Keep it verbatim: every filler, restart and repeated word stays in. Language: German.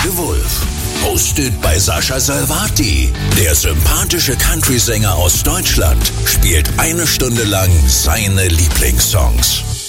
Wolf. Hosted bei Sascha Salvati. Der sympathische Country-Sänger aus Deutschland spielt eine Stunde lang seine Lieblingssongs.